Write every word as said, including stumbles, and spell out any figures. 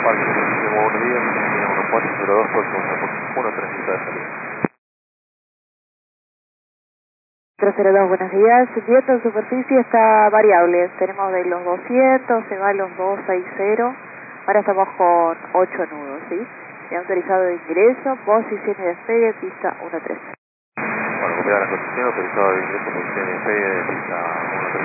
Parque Superficial, buenos días, uno cuatro cero dos, uno tres de salida. tres cero dos, buenos días. Viento en superficie está variable. Tenemos de los doscientos, se va a los doscientos sesenta. Ahora estamos con ocho nudos, ¿sí? Ya autorizado de ingreso, posición y despegue, pista uno tres. Bueno, copiar la condición, autorizado de ingreso, posición y despegue de pista uno tres.